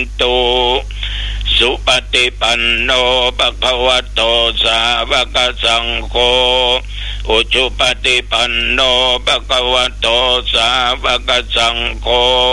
ตุสุปฏิปันโนภะคะวะโตสาวกสังโฆอุชุปฏิปันโนภะคะวะโตสาวกสังโฆ